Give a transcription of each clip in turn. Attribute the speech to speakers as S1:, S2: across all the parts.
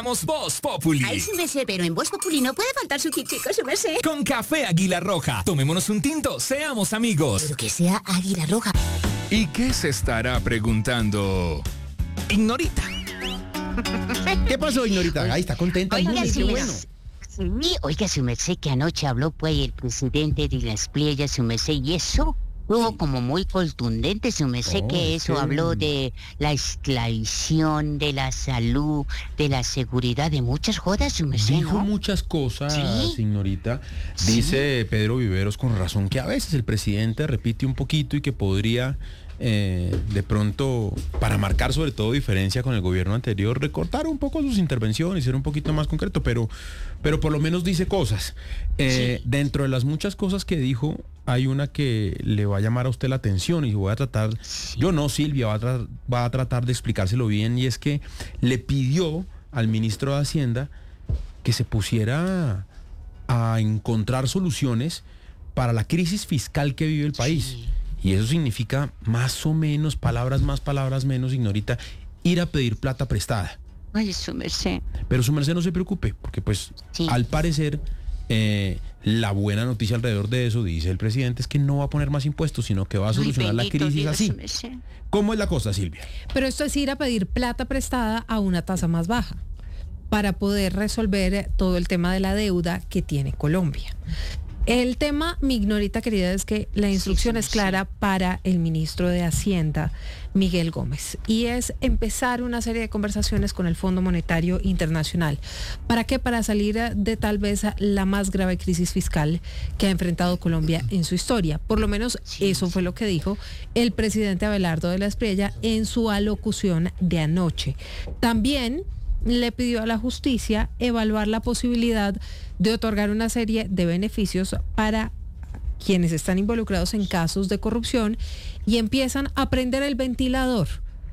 S1: Voz Populi.
S2: Ay, su merced, pero en Voz Populi no puede faltar su kitico, su merced.
S1: Con café Águila Roja. Tomémonos un tinto, seamos amigos.
S2: Pero que sea Águila Roja.
S1: ¿Y qué se estará preguntando Ignorita?
S3: ¿Qué pasó, Ignorita? Ahí está contenta.
S2: Oiga,
S3: qué bueno.
S2: Sí, oiga, su merced, que anoche habló pues el presidente de las playas, su merced, y eso estuvo como muy contundente, su merced, que eso habló de la esclavización, de la salud, de la seguridad, de muchas jodas, su merced,
S3: Dijo
S2: ¿no?
S3: muchas cosas,
S2: ¿Sí?
S3: Ignorita. Dice Pedro Viveros con razón que a veces el presidente repite un poquito y que podría de pronto, para marcar sobre todo diferencia con el gobierno anterior, recortar un poco sus intervenciones, ser un poquito más concreto, pero por lo menos dice cosas. Dentro de las muchas cosas que dijo, hay una que le va a llamar a usted la atención y voy a tratar, yo no, Silvia va a tratar de explicárselo bien, y es que le pidió al ministro de Hacienda que se pusiera a encontrar soluciones para la crisis fiscal que vive el país. Y eso significa más o menos, palabras más, palabras menos, Ignorita, ir a pedir plata prestada.
S2: Ay, su merced.
S3: Pero su merced no se preocupe, porque pues al parecer la buena noticia alrededor de eso, dice el presidente, es que no va a poner más impuestos, sino que va a solucionar la crisis
S2: Dios,
S3: así. ¿Cómo es la cosa, Silvia?
S4: Pero esto es ir a pedir plata prestada a una tasa más baja para poder resolver todo el tema de la deuda que tiene Colombia. El tema, mi Ignorita querida, es que la instrucción es clara para el ministro de Hacienda, Miguel Gómez, y es empezar una serie de conversaciones con el Fondo Monetario Internacional. ¿Para qué? Para salir de tal vez la más grave crisis fiscal que ha enfrentado Colombia en su historia. Por lo menos eso fue lo que dijo el presidente Abelardo de la Espriella en su alocución de anoche. También le pidió a la justicia evaluar la posibilidad de otorgar una serie de beneficios para quienes están involucrados en casos de corrupción y empiezan a prender el ventilador.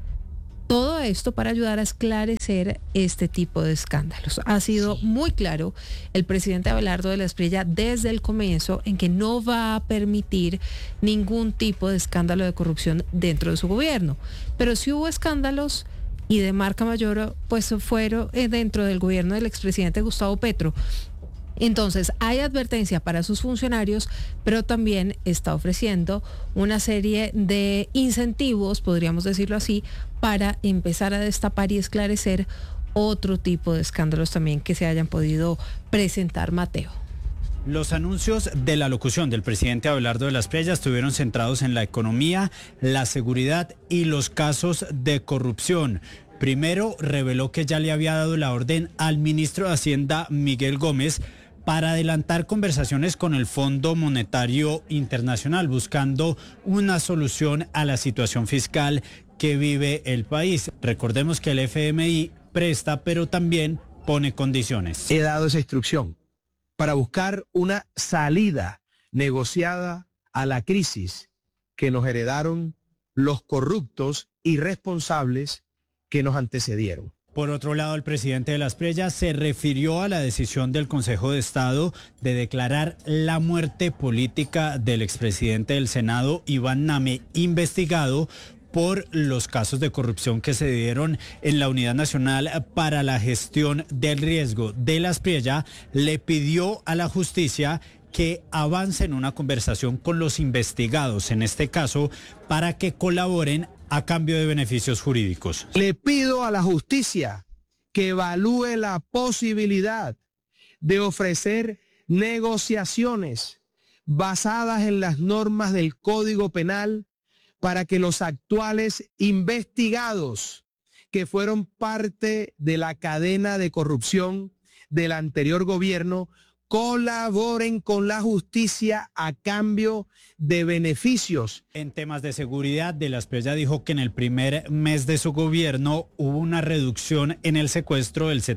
S4: Todo esto para ayudar a esclarecer este tipo de escándalos. Ha sido muy claro el presidente Abelardo de la Espriella desde el comienzo en que no va a permitir ningún tipo de escándalo de corrupción dentro de su gobierno. Pero si hubo escándalos y de marca mayor, pues fueron dentro del gobierno del expresidente Gustavo Petro. Entonces, hay advertencia para sus funcionarios, pero también está ofreciendo una serie de incentivos, podríamos decirlo así, para empezar a destapar y esclarecer otro tipo de escándalos también que se hayan podido presentar, Mateo.
S5: Los anuncios de la locución del presidente Abelardo de la Espriella estuvieron centrados en la economía, la seguridad y los casos de corrupción. Primero, reveló que ya le había dado la orden al ministro de Hacienda, Miguel Gómez, para adelantar conversaciones con el Fondo Monetario Internacional, buscando una solución a la situación fiscal que vive el país. Recordemos que el FMI presta, pero también pone condiciones.
S6: He dado esa instrucción para buscar una salida negociada a la crisis que nos heredaron los corruptos irresponsables que nos antecedieron.
S5: Por otro lado, el presidente de la Espriella se refirió a la decisión del Consejo de Estado de declarar la muerte política del expresidente del Senado, Iván Name, investigado por los casos de corrupción que se dieron en la Unidad Nacional para la Gestión del Riesgo. De la Espriella le pidió a la justicia que avance en una conversación con los investigados, en este caso, para que colaboren a cambio de beneficios jurídicos.
S6: Le pido a la justicia que evalúe la posibilidad de ofrecer negociaciones basadas en las normas del Código Penal para que los actuales investigados que fueron parte de la cadena de corrupción del anterior gobierno colaboren con la justicia a cambio de beneficios.
S5: En temas de seguridad, de la Espriella dijo que en el primer mes de su gobierno hubo una reducción en el secuestro del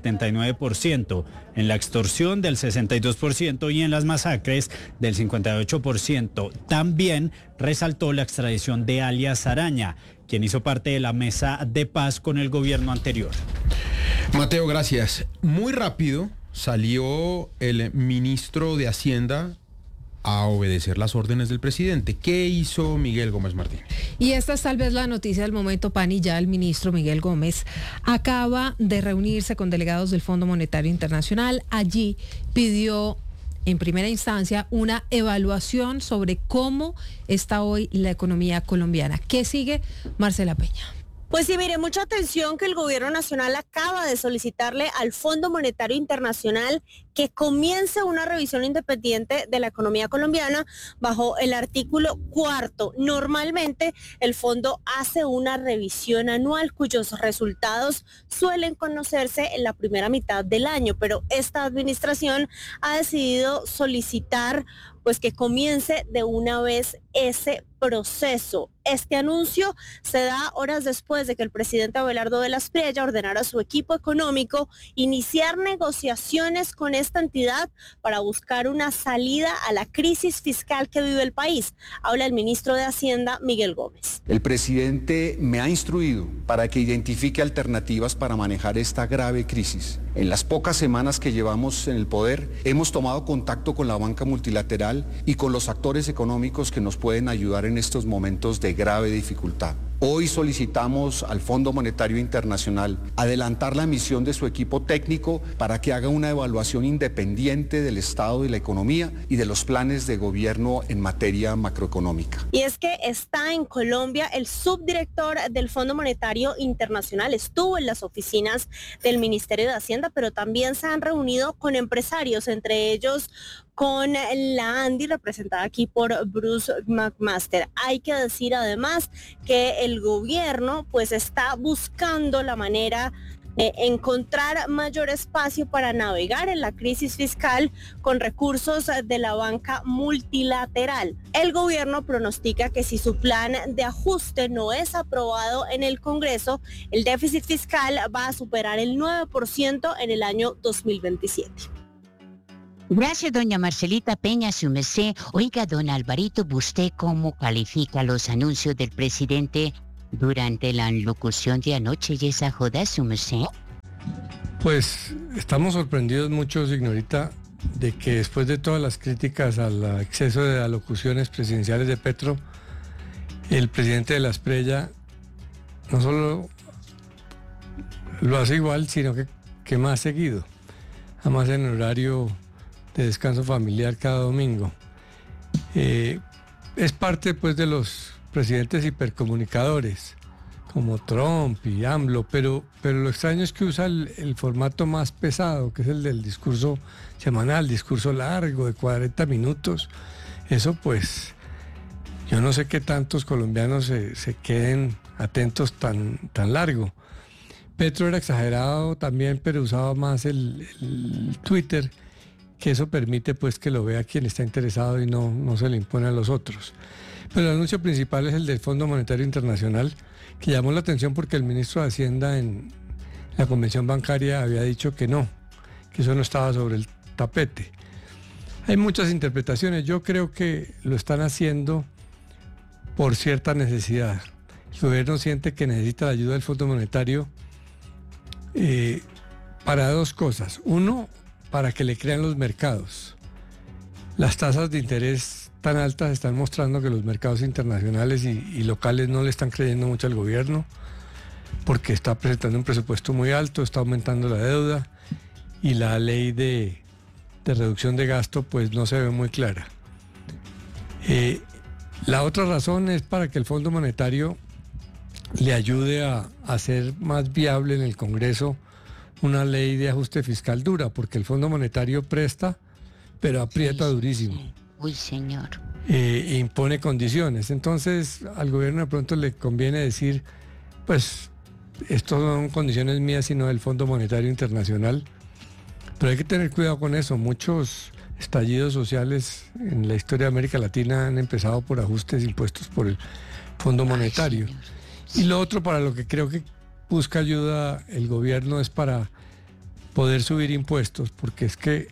S5: 79%, en la extorsión del 62% y en las masacres del 58%. También resaltó la extradición de alias Araña, quien hizo parte de la mesa de paz con el gobierno anterior.
S3: Mateo, gracias. Muy rápido salió el ministro de Hacienda a obedecer las órdenes del presidente. ¿Qué hizo Miguel Gómez Martínez?
S4: Y esta es tal vez la noticia del momento, Pani. Ya el ministro Miguel Gómez acaba de reunirse con delegados del Fondo Monetario Internacional. Allí pidió en primera instancia una evaluación sobre cómo está hoy la economía colombiana. ¿Qué sigue? Marcela Peña.
S7: Pues sí, mire, mucha atención que el gobierno nacional acaba de solicitarle al Fondo Monetario Internacional que comience una revisión independiente de la economía colombiana bajo el artículo 4. Normalmente el fondo hace una revisión anual cuyos resultados suelen conocerse en la primera mitad del año, pero esta administración ha decidido solicitar pues que comience de una vez ese proceso. Este anuncio se da horas después de que el presidente Abelardo de la Espriella ordenara a su equipo económico iniciar negociaciones con esta entidad para buscar una salida a la crisis fiscal que vive el país. Habla el ministro de Hacienda, Miguel Gómez.
S8: El presidente me ha instruido para que identifique alternativas para manejar esta grave crisis. En las pocas semanas que llevamos en el poder, hemos tomado contacto con la banca multilateral y con los actores económicos que nos pueden ayudar en estos momentos de grave dificultad. Hoy solicitamos al Fondo Monetario Internacional adelantar la emisión de su equipo técnico para que haga una evaluación independiente del estado de la economía y de los planes de gobierno en materia macroeconómica.
S7: Y es que está en Colombia el subdirector del Fondo Monetario Internacional, estuvo en las oficinas del Ministerio de Hacienda, pero también se han reunido con empresarios, entre ellos con la ANDI, representada aquí por Bruce McMaster. Hay que decir además que el gobierno pues está buscando la manera de encontrar mayor espacio para navegar en la crisis fiscal con recursos de la banca multilateral. El gobierno pronostica que si su plan de ajuste no es aprobado en el Congreso, el déficit fiscal va a superar el 9% en el año 2027.
S2: Gracias, doña Marcelita Peña, su merced. Oiga, don Alvarito, ¿usted cómo califica los anuncios del presidente durante la locución de anoche y esa joda, su merced?
S9: Pues estamos sorprendidos mucho, señorita, de que después de todas las críticas al exceso de alocuciones presidenciales de Petro, el presidente de la Espriella no solo lo hace igual, sino que más seguido, además en horario de descanso familiar cada domingo. Es parte pues de los presidentes hipercomunicadores como Trump y AMLO, pero lo extraño es que usa el formato más pesado, que es el del discurso semanal, discurso largo de 40 minutos. Eso pues, yo no sé qué tantos colombianos se queden atentos tan largo. Petro era exagerado también, pero usaba más el Twitter, que eso permite pues que lo vea quien está interesado y no se le impone a los otros. Pero el anuncio principal es el del Fondo Monetario Internacional, que llamó la atención porque el ministro de Hacienda en la convención bancaria había dicho que no, que eso no estaba sobre el tapete. Hay muchas interpretaciones, yo creo que lo están haciendo por cierta necesidad. El gobierno siente que necesita la ayuda del Fondo Monetario para dos cosas. Uno, para que le crean los mercados. Las tasas de interés tan altas están mostrando que los mercados internacionales y locales no le están creyendo mucho al gobierno, porque está presentando un presupuesto muy alto, está aumentando la deuda y la ley de reducción de gasto pues no se ve muy clara. La otra razón es para que el Fondo Monetario le ayude a hacer más viable en el Congreso una ley de ajuste fiscal dura, porque el Fondo Monetario presta, pero aprieta durísimo.
S2: Sí. Uy, señor.
S9: Impone condiciones. Entonces, al gobierno de pronto le conviene decir, pues, esto no son condiciones mías, sino del Fondo Monetario Internacional. Pero hay que tener cuidado con eso. Muchos estallidos sociales en la historia de América Latina han empezado por ajustes impuestos por el Fondo Monetario. Y lo otro, para lo que creo que busca ayuda el gobierno, es para poder subir impuestos, porque es que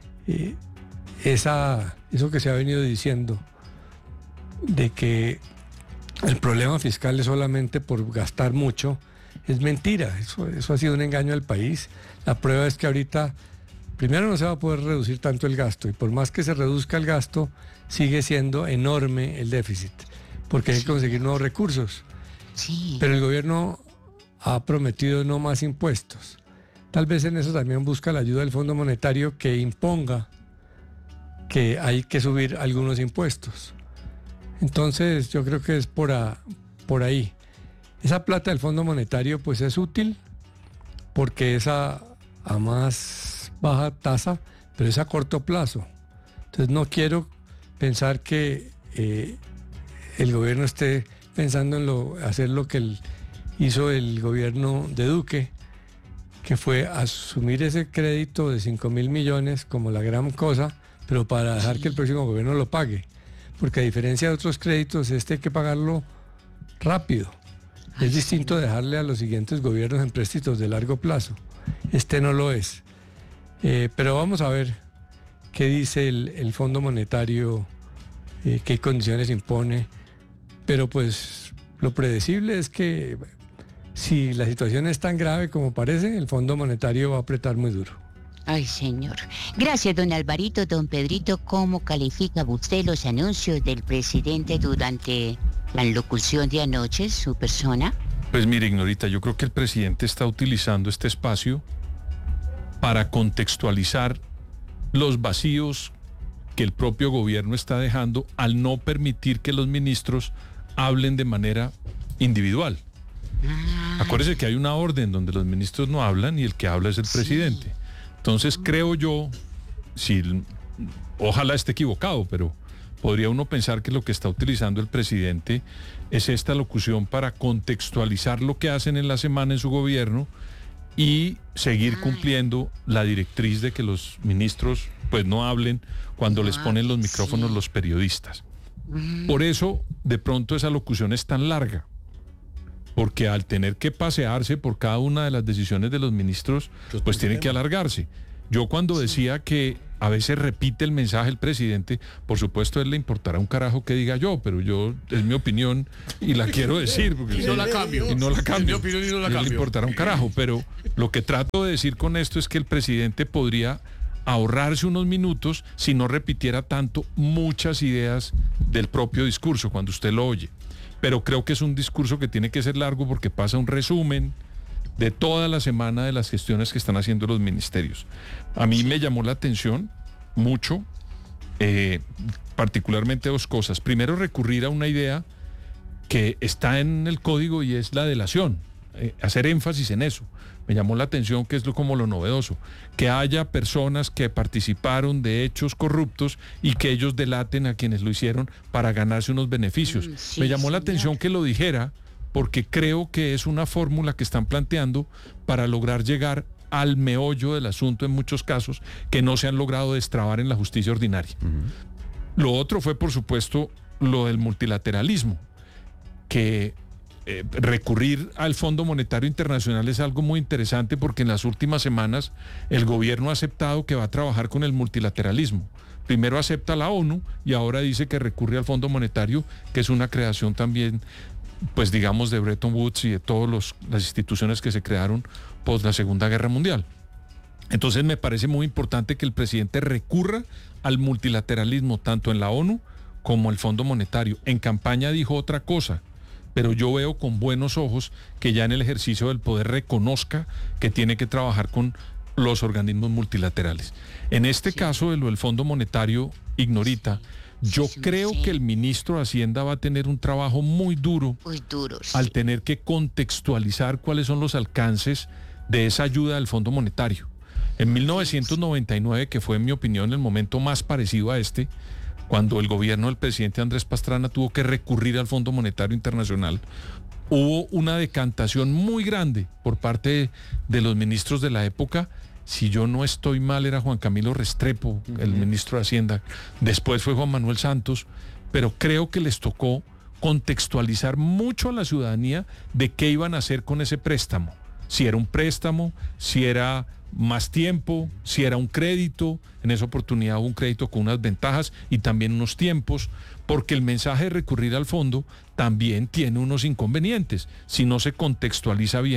S9: eso que se ha venido diciendo de que el problema fiscal es solamente por gastar mucho, es mentira. Eso ha sido un engaño al país. La prueba es que ahorita primero no se va a poder reducir tanto el gasto, y por más que se reduzca el gasto, sigue siendo enorme el déficit, porque hay que conseguir nuevos recursos.
S2: Sí.
S9: Pero el gobierno ha prometido no más impuestos. Tal vez en eso también busca la ayuda del Fondo Monetario, que imponga que hay que subir algunos impuestos. Entonces yo creo que es por ahí. Esa plata del Fondo Monetario pues es útil porque es a más baja tasa, pero es a corto plazo. Entonces no quiero pensar que el gobierno esté pensando en hacer lo que hizo el gobierno de Duque, que fue asumir ese crédito de 5.000 millones como la gran cosa, pero para dejar que el próximo gobierno lo pague. Porque a diferencia de otros créditos, hay que pagarlo rápido. Es distinto dejarle a los siguientes gobiernos empréstitos de largo plazo. Este no lo es. Pero vamos a ver qué dice el Fondo Monetario, qué condiciones impone. Pero pues lo predecible es que si la situación es tan grave como parece, el Fondo Monetario va a apretar muy duro.
S2: Ay, señor. Gracias, don Alvarito. Don Pedrito, ¿cómo califica usted los anuncios del presidente durante la locución de anoche, su persona?
S10: Pues mire, Ignorita, yo creo que el presidente está utilizando este espacio para contextualizar los vacíos que el propio gobierno está dejando al no permitir que los ministros hablen de manera individual. Acuérdese que hay una orden donde los ministros no hablan y el que habla es el presidente. Entonces creo yo, ojalá esté equivocado, pero podría uno pensar que lo que está utilizando el presidente es esta locución para contextualizar lo que hacen en la semana en su gobierno y seguir cumpliendo la directriz de que los ministros pues no hablen cuando les ponen los micrófonos los periodistas. Por eso, de pronto, esa locución es tan larga, porque al tener que pasearse por cada una de las decisiones de los ministros, pues tiene que alargarse. Yo cuando decía que a veces repite el mensaje el presidente, por supuesto a él le importará un carajo que diga yo, pero es mi opinión y la quiero decir. Porque
S11: y no la cambio.
S10: Y no la cambio.
S11: Es mi opinión y no la
S10: a él
S11: cambio.
S10: le importará un carajo, pero lo que trato de decir con esto es que el presidente podría ahorrarse unos minutos si no repitiera tanto muchas ideas del propio discurso cuando usted lo oye. Pero creo que es un discurso que tiene que ser largo porque pasa un resumen de toda la semana de las gestiones que están haciendo los ministerios. A mí me llamó la atención mucho, particularmente dos cosas. Primero, recurrir a una idea que está en el código y es la delación, hacer énfasis en eso. Me llamó la atención que es como lo novedoso, que haya personas que participaron de hechos corruptos y que ellos delaten a quienes lo hicieron para ganarse unos beneficios.
S2: Sí,
S10: Me llamó la
S2: señor.
S10: atención que lo dijera porque creo que es una fórmula que están planteando para lograr llegar al meollo del asunto en muchos casos que no se han logrado destrabar en la justicia ordinaria. Lo otro fue, por supuesto, lo del multilateralismo, que recurrir al Fondo Monetario Internacional es algo muy interesante porque en las últimas semanas el gobierno ha aceptado que va a trabajar con el multilateralismo. Primero acepta la ONU y ahora dice que recurre al Fondo Monetario, que es una creación también, pues digamos, de Bretton Woods y de todas las instituciones que se crearon post la Segunda Guerra Mundial. Entonces me parece muy importante que el presidente recurra al multilateralismo tanto en la ONU como el Fondo Monetario. En campaña dijo otra cosa, pero yo veo con buenos ojos que ya en el ejercicio del poder reconozca que tiene que trabajar con los organismos multilaterales. En este caso de lo del Fondo Monetario, Ignorita, yo creo que el ministro de Hacienda va a tener un trabajo muy duro al tener que contextualizar cuáles son los alcances de esa ayuda del Fondo Monetario. En 1999, que fue en mi opinión el momento más parecido a este, cuando el gobierno del presidente Andrés Pastrana tuvo que recurrir al Fondo Monetario Internacional, hubo una decantación muy grande por parte de los ministros de la época. Si yo no estoy mal, era Juan Camilo Restrepo, el ministro de Hacienda. Después fue Juan Manuel Santos, pero creo que les tocó contextualizar mucho a la ciudadanía de qué iban a hacer con ese préstamo. Si era un préstamo, si era más tiempo, si era un crédito. En esa oportunidad hubo un crédito con unas ventajas y también unos tiempos, porque el mensaje de recurrir al fondo también tiene unos inconvenientes si no se contextualiza bien.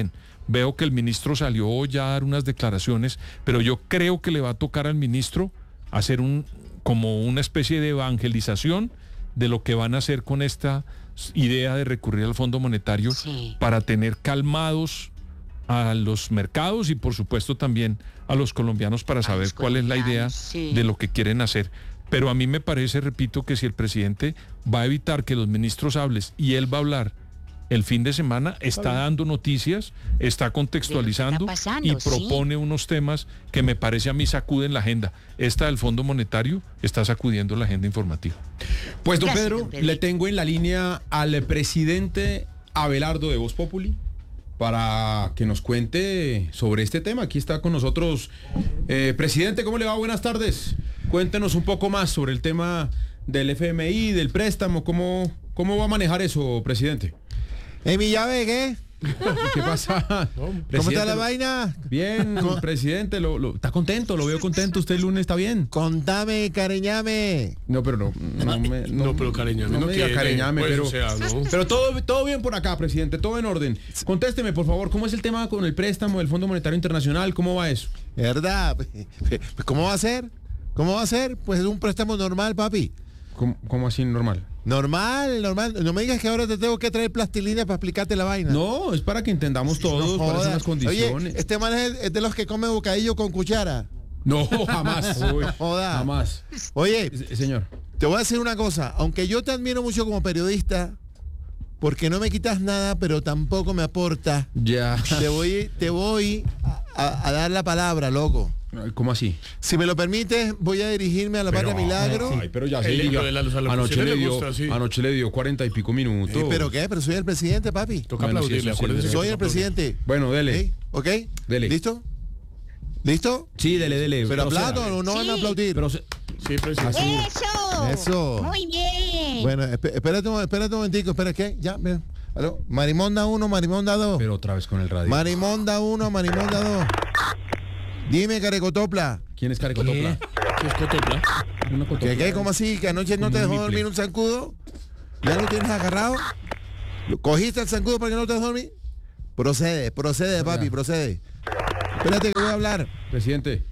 S10: Veo que el ministro salió hoy a dar unas declaraciones, pero yo creo que le va a tocar al ministro hacer como una especie de evangelización de lo que van a hacer con esta idea de recurrir al Fondo Monetario para tener calmados a los mercados y por supuesto también a los colombianos para saber cuál es la idea de lo que quieren hacer. Pero a mí me parece, repito, que si el presidente va a evitar que los ministros hablen y él va a hablar el fin de semana, está dando noticias, está contextualizando y propone unos temas que me parece a mí sacuden la agenda. Esta del Fondo Monetario está sacudiendo la agenda informativa.
S3: Pues don Pedro, le tengo en la línea al presidente Abelardo de Voz Populi para que nos cuente sobre este tema. Aquí está con nosotros. Presidente, ¿cómo le va? Buenas tardes. Cuéntenos un poco más sobre el tema del FMI, del préstamo. ¿Cómo va a manejar eso, presidente?
S11: Mi llave, ¿qué?
S3: ¿Qué pasa?
S11: ¿Cómo está la vaina?
S3: Bien, presidente, ¿está contento? Lo veo contento. ¿Usted el lunes está bien?
S11: Contame, cariñame.
S3: No, pero no,
S10: pero cariñame.
S3: No me diga cariñame,
S10: pues,
S3: pero,
S10: o sea, no.
S3: pero todo bien por acá, presidente, todo en orden. Contésteme, por favor, ¿cómo es el tema con el préstamo del Fondo Monetario Internacional? ¿Cómo va eso?
S11: ¿Verdad? ¿Cómo va a ser? ¿Cómo va a ser? Pues es un préstamo normal, papi.
S3: ¿Cómo así normal?
S11: Normal. No me digas que ahora te tengo que traer plastilina para explicarte la vaina.
S3: No, es para que entendamos todos cuáles son las condiciones.
S11: Oye, este man es de los que come bocadillo con cuchara.
S3: No, jamás.
S11: Uy, joda.
S3: Jamás.
S11: Oye,
S3: señor,
S11: te voy a decir una cosa. Aunque yo te admiro mucho como periodista, porque no me quitas nada, pero tampoco me aportas.
S3: Ya.
S11: Te voy a dar la palabra, loco.
S3: ¿Cómo así?
S11: Si me lo permites, voy a dirigirme a la Patria Milagro.
S3: Ay, pero ya anoche le dio 40 y pico minutos.
S11: ¿Pero qué? Pero soy el presidente, papi.
S10: Toca aplaudirle, acuérdense.
S11: Soy el presidente.
S3: Bueno, dele.
S11: ¿Ok?
S3: Dele.
S11: ¿Listo? ¿Listo?
S3: Sí, dele.
S11: Pero aplaudo o no van a aplaudir.
S3: Sí, presidente.
S2: ¡Eso! Muy bien.
S11: Bueno, espérate un momentico. Espera, ¿qué? Ya, mira. ¿Aló? Marimonda 1, Marimonda 2.
S3: Pero otra vez con el radio.
S11: Marimonda 1, Marimonda 2. Dime, Carecotopla.
S3: ¿Quién es Carecotopla?
S10: ¿Qué es Cotopla?
S11: ¿Qué? ¿Cómo así? ¿Que anoche no te dejó dormir un zancudo? ¿Ya lo tienes agarrado? ¿Cogiste el zancudo para que no te dejes dormir? Procede, papi, procede. Espérate que voy a hablar.
S3: Presidente.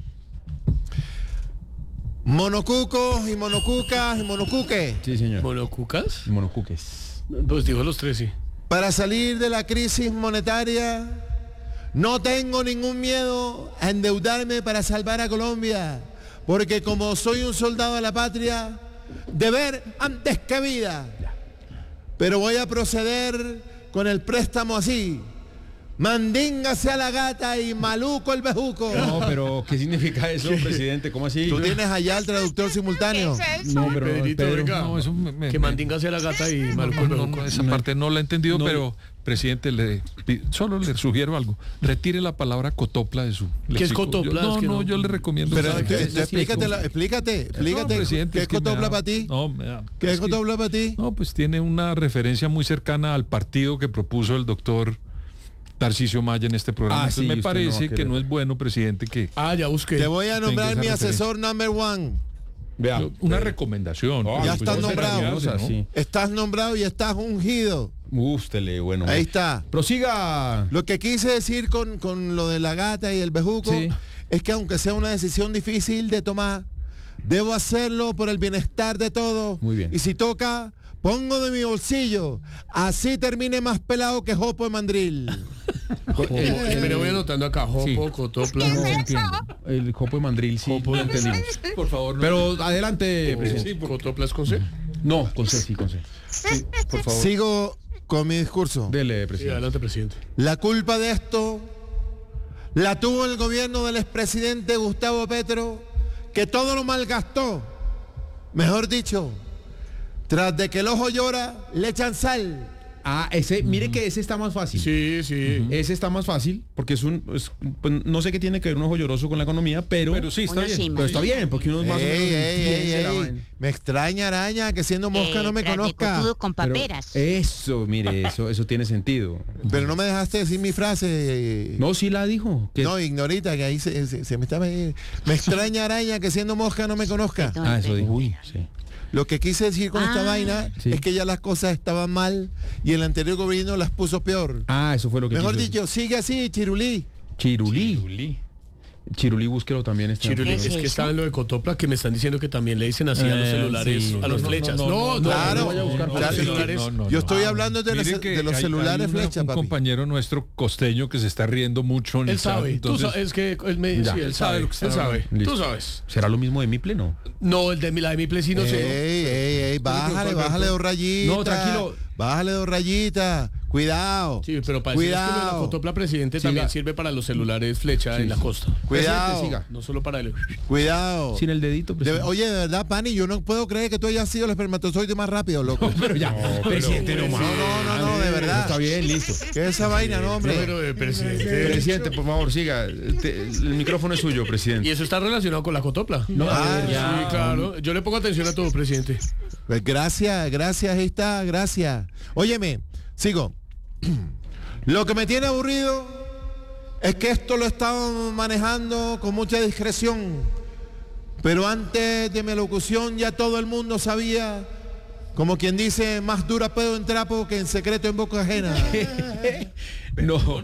S11: Monocucos y monocucas y monocuques.
S3: Sí, señor.
S10: ¿Monocucas?
S3: Monocuques.
S10: Pues dijo los tres, sí.
S11: Para salir de la crisis monetaria, no tengo ningún miedo a endeudarme para salvar a Colombia, porque como soy un soldado de la patria, deber antes que vida. Pero voy a proceder con el préstamo así. Mandinga sea la gata y maluco el bejuco.
S3: No, pero ¿qué significa eso, presidente? ¿Cómo así?
S11: ¿Tú tienes allá el traductor simultáneo?
S3: No, pero Pedro,
S10: no, eso que mandinga sea la gata y maluco el bejuco. Esa parte no la he entendido, pero presidente, solo le sugiero algo. Retire la palabra cotopla de su léxico. ¿Qué es cotopla? Yo le recomiendo.
S11: Pero explícate.
S10: Presidente,
S11: ¿Qué es cotopla para ti? ¿Qué es cotopla para ti?
S10: No, pues tiene una referencia muy cercana al partido que propuso el doctor Tarcisio Maya en este programa. Entonces me parece que no es bueno, presidente, que...
S11: ya busqué. Te voy a nombrar mi asesor number one.
S3: Vea,
S10: una recomendación.
S11: Ya estás nombrado. Estás nombrado y estás ungido.
S3: Ústele, bueno.
S11: Ahí está.
S3: Prosiga.
S11: Lo que quise decir con lo de la gata y el bejuco es que aunque sea una decisión difícil de tomar, debo hacerlo por el bienestar de todos.
S3: Muy bien.
S11: Y si toca, pongo de mi bolsillo. Así termine más pelado que Jopo de Mandril.
S10: Pero voy anotando acá, Jopo, Cotopla.
S3: No entiendo. El Jopo de Mandril, sí.
S10: Jopo lo entendimos. Por favor. No.
S3: Pero adelante, presidente.
S10: Sí, ¿Cotopla es con C?
S3: No, con C, sí, con C. Sí, por favor.
S11: Sigo con mi discurso.
S3: Dele, presidente.
S10: Sí, adelante, presidente.
S11: La culpa de esto la tuvo el gobierno del expresidente Gustavo Petro, que todo lo malgastó. Mejor dicho, tras de que el ojo llora, le echan sal.
S3: Mire que ese está más fácil.
S10: Sí.
S3: Ese está más fácil, porque pues, no sé qué tiene que ver un ojo lloroso con la economía, pero sí, está bien. Pero está bien, porque uno es más o menos...
S11: Me extraña, araña, que siendo mosca no me conozca.
S2: Con paperas.
S3: Eso, mire, eso tiene sentido.
S11: Pero no me dejaste decir mi frase.
S3: No, sí la dijo.
S11: No, ignorita, que ahí se me estaba... Me extraña, araña, que siendo mosca no me conozca.
S3: Eso dijo. Uy, sí.
S11: Lo que quise decir con esta vaina
S3: Sí.
S11: es que ya las cosas estaban mal y el anterior gobierno las puso peor.
S3: Ah, eso fue lo que
S11: Mejor
S3: quiso.
S11: dicho, sigue así, Chirulí.
S3: Chirulí, búsquelo también.
S12: Chirulí,
S2: ¿Qué
S12: es
S2: es
S12: que
S2: eso?
S12: estaba en lo de Cotopla que me están diciendo que también le dicen así a los celulares,
S3: sí.
S12: a los flechas. No,
S11: claro.
S12: vaya a buscar
S11: Claro,
S12: los celulares.
S11: Yo estoy hablando de
S10: Miren que
S11: los
S10: hay
S11: celulares flecha,
S10: un
S11: papi.
S10: compañero nuestro costeño que se está riendo mucho en
S12: Él
S10: el chat,
S12: sabe,
S10: entonces-
S12: tú sabes, es que él me
S3: Ya.
S12: sí, él sabe,
S10: lo que está
S12: él sabe.
S3: Listo.
S12: Tú sabes.
S3: ¿Será lo mismo de Miple? No.
S12: No, el de la de mi play sí no sé.
S11: Ey, bájale 2 rayitas.
S3: No, tranquilo.
S11: Bájale 2 rayitas. Cuidado.
S12: Sí, pero para decir es que lo de la
S11: Cuidado.
S12: Cotopla presidente
S3: Siga.
S12: también sirve para los celulares flecha en la costa.
S11: Cuidado.
S3: Presidente, siga.
S12: No solo para el...
S11: Cuidado.
S3: Sin el dedito, presidente.
S11: Oye, de verdad, Pani, yo no puedo creer que tú hayas sido el espermatozoide más rápido, loco.
S3: Pero ya, presidente, no más.
S11: No, de verdad.
S3: Está bien, listo.
S11: ¿Qué es esa vaina, no, hombre?
S12: Pero, presidente.
S3: Presidente, por favor, siga. El micrófono es suyo,
S12: Y
S3: presidente.
S12: eso está relacionado con la Cotopla.
S3: No,
S12: Sí, claro. Yo le pongo atención a todo, presidente.
S11: Pues gracias, ahí está, gracias. Óyeme, sigo. Lo que me tiene aburrido es que esto lo estaban manejando con mucha discreción, pero antes de mi locución ya todo el mundo sabía, como quien dice, más dura pedo en trapo que en secreto en boca ajena.
S3: No.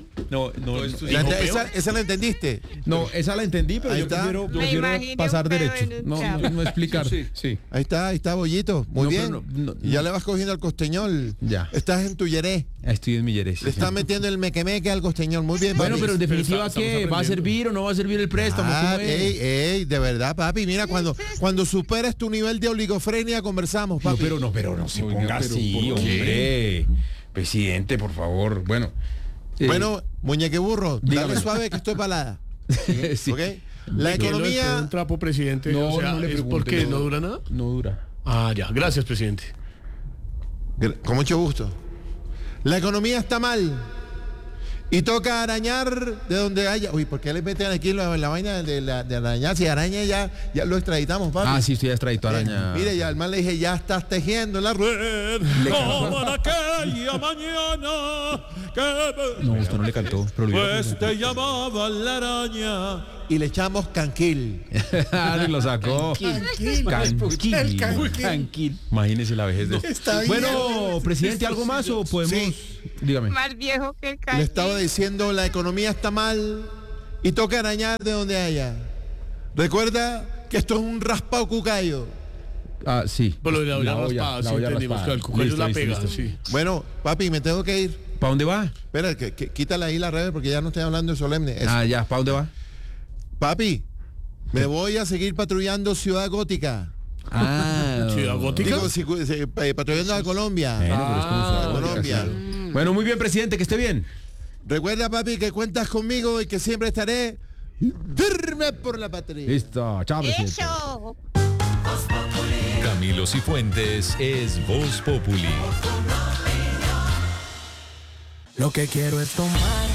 S11: Esa la entendiste.
S3: No, esa la entendí, pero
S11: Ahí
S3: yo
S11: está.
S3: prefiero
S11: Me
S13: imagino
S3: pasar
S13: un pedo
S3: derecho.
S13: en un
S3: No
S13: trapo.
S3: explicar. Sí.
S11: Ahí está, Bollito. Muy
S3: No,
S11: bien.
S3: pero no,
S11: Y ya le vas cogiendo al costeñol.
S3: Ya.
S11: Estás en tu yeré.
S3: Estoy en mi yerés.
S11: Le estás metiendo el mequemeque al costeñol. Muy bien,
S3: Bueno,
S11: papi.
S3: pero en definitiva,
S12: estamos
S3: ¿qué? ¿Va a
S12: aprendiendo.
S3: servir o no va a servir el préstamo?
S11: Ah,
S3: ¿Cómo es?
S11: ey, de verdad, papi. Mira, cuando superes tu nivel de oligofrenia, conversamos, papi.
S3: Pero no se
S10: Oiga,
S3: ponga
S10: pero
S3: así,
S10: ¿por qué?
S3: hombre. Presidente, por favor. Bueno.
S11: Bueno, muñeque burro,
S3: dígame.
S11: dale suave que estoy palada.
S3: Sí.
S11: ¿Ok? La
S12: ¿Qué lo del pedo
S11: economía...
S12: en trapo, presidente?
S3: No,
S12: o sea,
S3: no le
S12: ¿es
S3: pregunte,
S12: porque
S3: no.
S12: no dura nada?
S3: No dura.
S12: Ah, ya. Gracias, presidente.
S11: Con mucho gusto. La economía está mal. Y toca arañar de donde haya. Uy, ¿por qué le meten aquí la vaina de arañar? Si araña ya lo extraditamos, papi.
S3: Ah, sí, estoy extradito araña.
S11: Mire, ya al mal le dije, ya estás tejiendo la red.
S14: Como en aquella mañana que
S3: No, usted no le cantó. Pero
S14: pues te llamaba la araña.
S11: Y le echamos canquil.
S3: lo sacó. Canquil. Imagínese la vejez de
S11: Está bien.
S3: Bueno, presidente, ¿algo más o podemos?
S11: Sí.
S3: Dígame.
S13: Más viejo que el
S11: Le
S13: calle.
S11: estaba diciendo, la economía está mal y toca arañar de donde haya. Recuerda que esto es un raspado cucayo.
S3: Ah, sí.
S12: Por lo de la olla raspada, sí,
S3: olla
S12: entendimos
S3: raspada.
S12: que el cucuyo
S3: Listo,
S12: la
S3: listo,
S12: pega,
S3: listo.
S12: sí.
S11: Bueno, papi, me tengo que ir.
S3: ¿Para dónde va?
S11: Espera, que quítale ahí la red porque ya no estoy hablando de solemne. Eso.
S3: Ah, ya, ¿para dónde va?
S11: Papi, me voy a seguir patrullando Ciudad Gótica.
S3: Ah,
S12: ¿Ciudad Gótica?
S11: Digo, patrullando a Colombia.
S3: Bueno, pero es como Ciudad Gótica,
S11: Colombia.
S3: sí. Bueno, muy bien, presidente, que esté bien.
S11: Recuerda, papi, que cuentas conmigo y que siempre estaré firme por la patria.
S3: Listo, chao, presidente.
S13: Eso.
S1: Camilo Cifuentes es Voz Populi.
S14: Lo que quiero es tomar